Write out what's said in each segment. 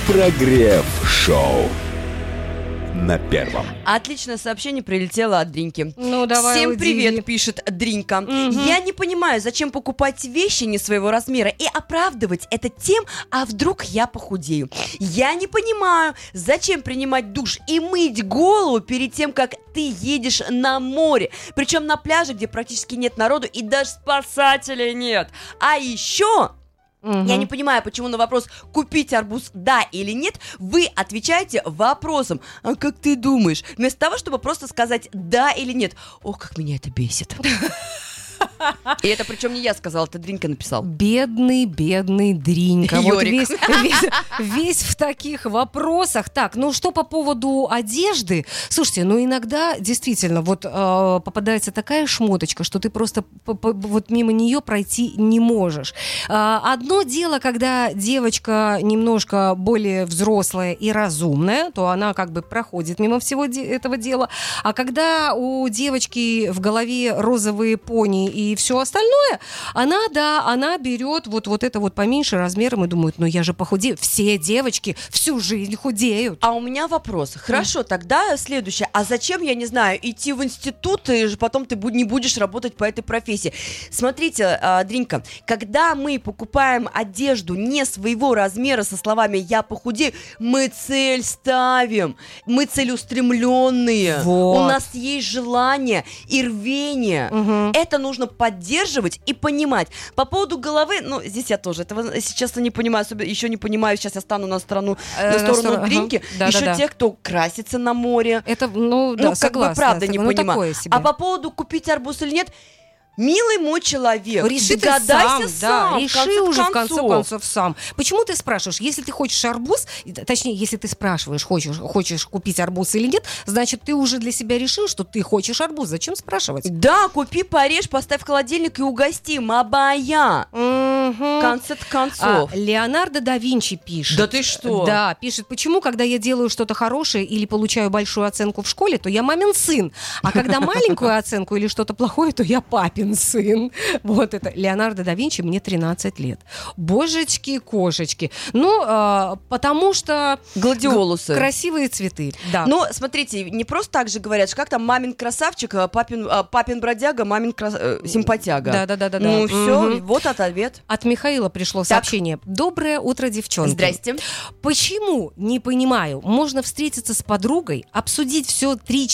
Прогрев-шоу на первом. Отличное сообщение прилетело от Дриньки. Ну, давай, Всем удиви. привет, пишет Дринька. Я не понимаю, зачем покупать вещи не своего размера и оправдывать это тем, а вдруг я похудею. Я не понимаю, зачем принимать душ и мыть голову перед тем, как ты едешь на море. Причем на пляже, где практически нет народу и даже спасателей нет. А еще... Я не понимаю, почему на вопрос «купить арбуз, да или нет» вы отвечаете вопросом «а как ты думаешь?» вместо того, чтобы просто сказать «да» или «нет». Ох, как меня это бесит. И это причем не я сказала, это Дринька написал. Бедный Дринька. Вот Йорик. весь в таких вопросах. Так, ну что по поводу одежды? Слушайте, ну иногда действительно вот попадается такая шмоточка, что ты просто вот мимо нее пройти не можешь. Одно дело, когда девочка немножко более взрослая и разумная, то она как бы проходит мимо всего этого дела. А когда у девочки в голове розовые пони и все остальное, она берет вот это вот поменьше размером и думает, ну я же похудею. Все девочки всю жизнь худеют. А у меня вопрос. Хорошо, тогда следующее. А зачем, я не знаю, идти в институт, и потом ты не будешь работать по этой профессии? Смотрите, Дринька, когда мы покупаем одежду не своего размера со словами «я похудею», мы цель ставим, мы целеустремленные, Вот. у нас есть желание и рвение. Это нужно поддерживать и понимать. По поводу головы, ну, здесь я тоже этого сейчас не понимаю, особенно еще не понимаю, сейчас я стану на сторону Дриньки, еще тех, кто красится на море. Это, ну, да, согласна. Как бы правда не понимаю. Такое себе. А по поводу купить арбуз или нет, милый мой человек, реши ты догадайся сам, да, реши уже в конце концов. концов сам. Почему ты спрашиваешь? Если ты хочешь арбуз, точнее, если ты спрашиваешь, хочешь купить арбуз или нет, значит, ты уже для себя решил, что ты хочешь арбуз. Зачем спрашивать? Да, купи, порежь, поставь в холодильник и угости, мабая. В конце концов. Леонардо да Винчи пишет. Да ты что? Да, пишет, почему, когда я делаю что-то хорошее или получаю большую оценку в школе, то я мамин сын, а когда маленькую оценку или что-то плохое, то я папин сын. Вот это. Леонардо да Винчи, мне 13 лет. Божечки-кошечки. Ну, потому что... Гладиолусы. Красивые цветы, да. Но, смотрите, не просто так же говорят, что как там мамин красавчик, папин бродяга, мамин симпатяга. Да. Ну, все, вот ответ. От Михаила пришло сообщение. Доброе утро, девчонки. Здрасте. Почему, не понимаю, можно встретиться с подругой, обсудить все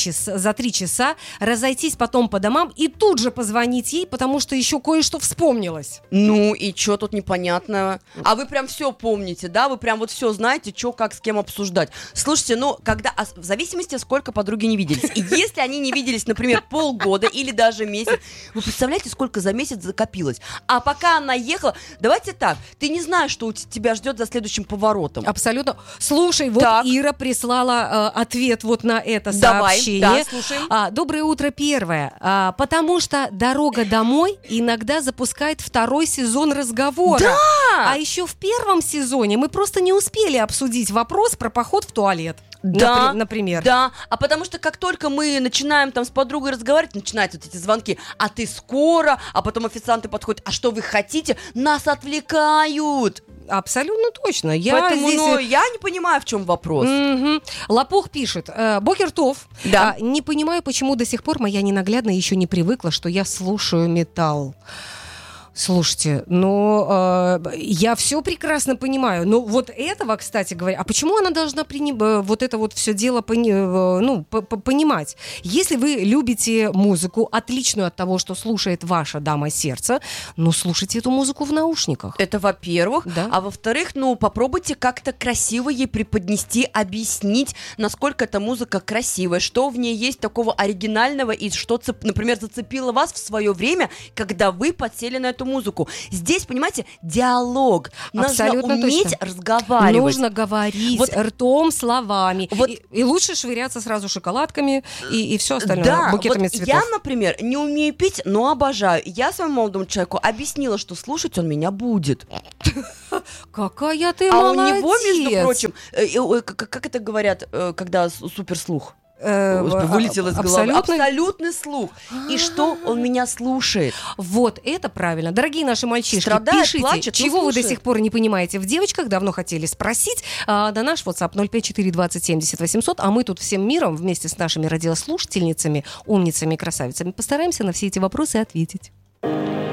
за 3 часа, разойтись потом по домам и тут же позвонить ей, потому что еще кое-что вспомнилось? Ну и что тут непонятного? А вы прям все помните, да? Вы прям вот все знаете, что, как, с кем обсуждать. Слушайте, ну, в зависимости, сколько подруги не виделись. И если они не виделись, например, полгода или даже месяц, вы представляете, сколько за месяц закопилось? А пока она ехала, давайте так, ты не знаешь, что у тебя ждет за следующим поворотом. Абсолютно. Слушай, вот Так. Ира прислала ответ вот на это Давай, сообщение. да, слушаем. Доброе утро, первое. Потому что «Дорога домой» иногда запускает 2-й сезон разговора. Да! А еще в 1-м сезоне мы просто не успели обсудить вопрос про поход в туалет. Да, например. Да, а потому что как только мы начинаем там с подругой разговаривать, начинаются вот эти звонки, а ты скоро, а потом официанты подходят, а что вы хотите? Нас отвлекают. Абсолютно точно. Поэтому, я не понимаю, в чем вопрос. Лопух пишет. Бокертов. Да. Не понимаю, почему до сих пор моя ненаглядная еще не привыкла, что я слушаю металл. Слушайте, я все прекрасно понимаю. Но вот этого, кстати говоря, а почему она должна вот это вот все дело понимать? Если вы любите музыку, отличную от того, что слушает ваша дама сердца, слушайте эту музыку в наушниках. Это во-первых. Да. А во-вторых, попробуйте как-то красиво ей преподнести, объяснить, насколько эта музыка красивая, что в ней есть такого оригинального и что, например, зацепило вас в свое время, когда вы подсели на эту музыку. Здесь, понимаете, диалог. Абсолютно нужно уметь точно. разговаривать. Нужно говорить ртом, словами. И лучше швыряться сразу шоколадками и все остальное, букетами цветов. Я, например, не умею петь, но обожаю. Я своему молодому человеку объяснила, что слушать он меня будет. Какая ты молодец! молодец! А у него, между прочим, как это говорят, когда суперслух? Вылетел из головы. абсолютный- Абсолютный слух. И что? Он меня слушает. Вот, это правильно. Дорогие наши мальчишки, Страдает, пишите, плачет, но чего вы до слушает. сих пор не понимаете в девочках, давно хотели спросить, на наш WhatsApp 054 20 70 800, а мы тут всем миром вместе с нашими радиослушательницами, умницами и красавицами постараемся на все эти вопросы ответить.